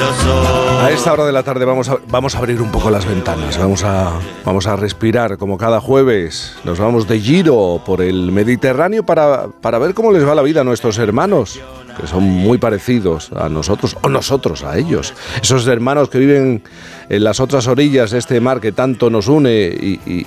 A esta hora de la tarde vamos a abrir un poco las ventanas, vamos a respirar como cada jueves. Nos vamos de giro por el Mediterráneo para ver cómo les va la vida a nuestros hermanos, que son muy parecidos a nosotros, o nosotros a ellos. Esos hermanos que viven en las otras orillas de este mar que tanto nos une y